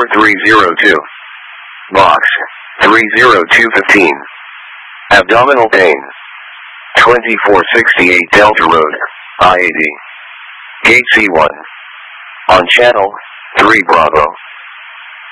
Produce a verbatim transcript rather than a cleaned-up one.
three zero two. Box three zero two fifteen. Abdominal pain. twenty-four sixty-eight Delta Road, I eighty. Gate C one. On channel three Bravo.